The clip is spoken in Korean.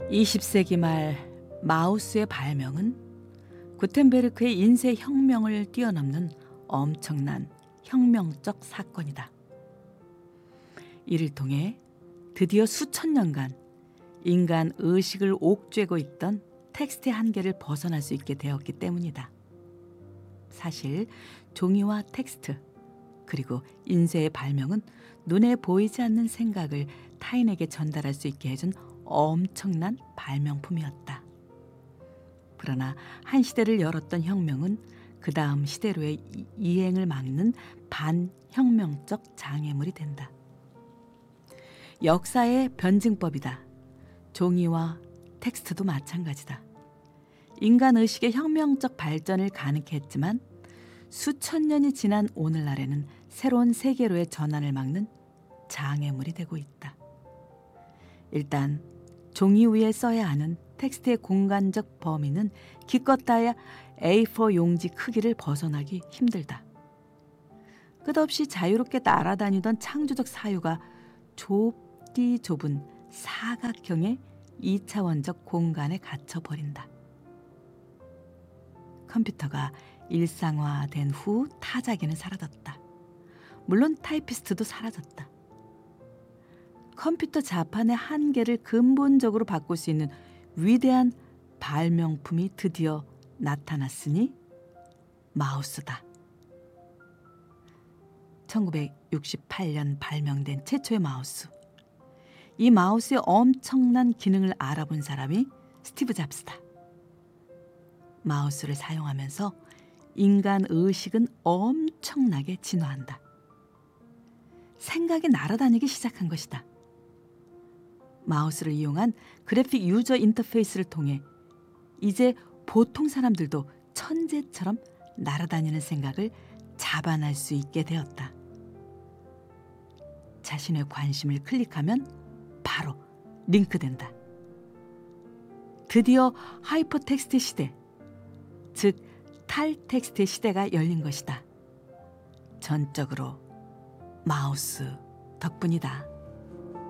20세기 말 마우스의 발명은 구텐베르크의 인쇄 혁명을 뛰어넘는 엄청난 혁명적 사건이다. 이를 통해 드디어 수천 년간 인간 의식을 옥죄고 있던 텍스트의 한계를 벗어날 수 있게 되었기 때문이다. 사실 종이와 텍스트 그리고 인쇄의 발명은 눈에 보이지 않는 생각을 타인에게 전달할 수 있게 해준 엄청난 발명품이었다. 그러나 한 시대를 열었던 혁명은 그 다음 시대로의 이행을 막는 반혁명적 장애물이 된다. 역사의 변증법이다. 종이와 텍스트도 마찬가지다. 인간 의식의 혁명적 발전을 가능케 했지만 수천 년이 지난 오늘날에는 새로운 세계로의 전환을 막는 장애물이 되고 있다. 일단 종이 위에 써야 하는 텍스트의 공간적 범위는 기껏 다야 A4 용지 크기를 벗어나기 힘들다. 끝없이 자유롭게 날아다니던 창조적 사유가 좁디 좁은 사각형의 2차원적 공간에 갇혀버린다. 컴퓨터가 일상화된 후 타자기는 사라졌다. 물론 타이피스트도 사라졌다. 컴퓨터 자판의 한계를 근본적으로 바꿀 수 있는 위대한 발명품이 드디어 나타났으니 마우스다. 1968년 발명된 최초의 마우스. 이 마우스의 엄청난 기능을 알아본 사람이 스티브 잡스다. 마우스를 사용하면서 인간 의식은 엄청나게 진화한다. 생각이 날아다니기 시작한 것이다. 마우스를 이용한 그래픽 유저 인터페이스를 통해 이제 보통 사람들도 천재처럼 날아다니는 생각을 잡아낼 수 있게 되었다. 자신의 관심을 클릭하면 바로 링크된다. 드디어 하이퍼텍스트 시대, 즉 탈텍스트 시대가 열린 것이다. 전적으로 마우스 덕분이다.